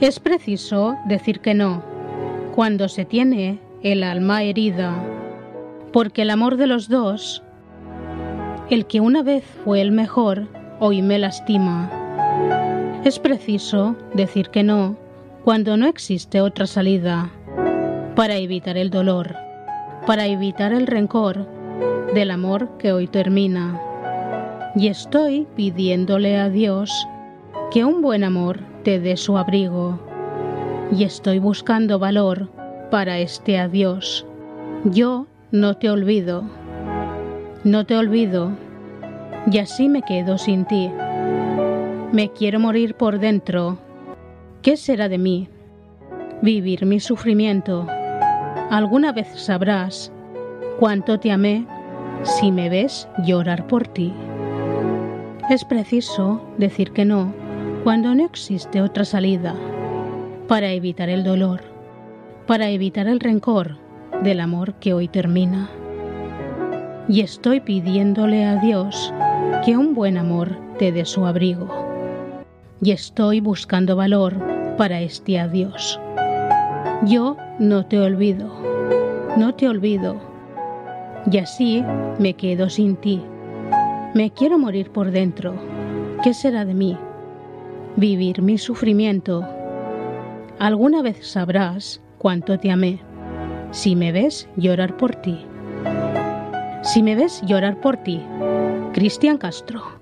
Es preciso decir que no cuando se tiene el alma herida, porque el amor de los dos, el que una vez fue el mejor, hoy me lastima. Es preciso decir que no cuando no existe otra salida, para evitar el dolor, para evitar el rencor del amor que hoy termina. Y estoy pidiéndole a Dios que un buen amor te dé su abrigo. Y estoy buscando valor para este adiós. Yo no te olvido, no te olvido, y así me quedo sin ti. Me quiero morir por dentro. ¿Qué será de mí? Vivir mi sufrimiento. Alguna vez sabrás cuánto te amé si me ves llorar por ti. Es preciso decir que no cuando no existe otra salida, para evitar el dolor, para evitar el rencor del amor que hoy termina. Y estoy pidiéndole a Dios que un buen amor te dé su abrigo. Y estoy buscando valor para este adiós. Yo no te olvido, no te olvido, y así me quedo sin ti. Me quiero morir por dentro. ¿Qué será de mí? Vivir mi sufrimiento. Alguna vez sabrás cuánto te amé si me ves llorar por ti. Si me ves llorar por ti, Cristian Castro.